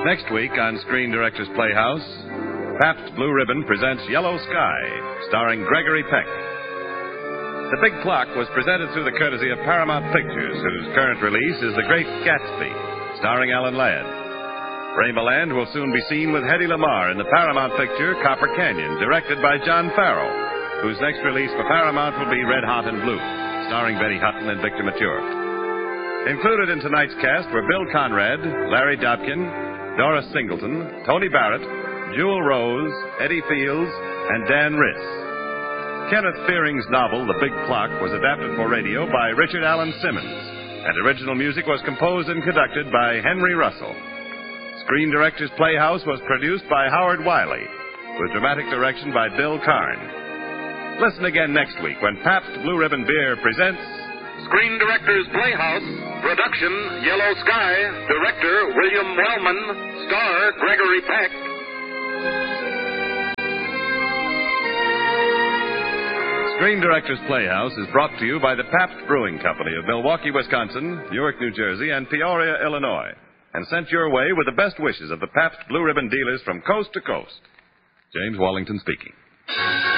Next week on Screen Directors Playhouse, Pabst Blue Ribbon presents Yellow Sky, starring Gregory Peck. The Big Clock was presented through the courtesy of Paramount Pictures, whose current release is The Great Gatsby, starring Alan Ladd. Ray Milland will soon be seen with Hedy Lamarr in the Paramount picture Copper Canyon, directed by John Farrow, whose next release for Paramount will be Red Hot and Blue, starring Betty Hutton and Victor Mature. Included in tonight's cast were Bill Conrad, Larry Dobkin, Doris Singleton, Tony Barrett, Jewel Rose, Eddie Fields, and Dan Riss. Kenneth Fearing's novel, The Big Clock, was adapted for radio by Richard Allen Simmons, and original music was composed and conducted by Henry Russell. Screen Directors Playhouse was produced by Howard Wiley, with dramatic direction by Bill Karn. Listen again next week when Pabst Blue Ribbon Beer presents Screen Directors Playhouse, production Yellow Sky, director William Wellman, star Gregory Peck. Screen Directors Playhouse is brought to you by the Pabst Brewing Company of Milwaukee, Wisconsin, Newark, New Jersey, and Peoria, Illinois, and sent your way with the best wishes of the Pabst Blue Ribbon dealers from coast to coast. James Wallington speaking.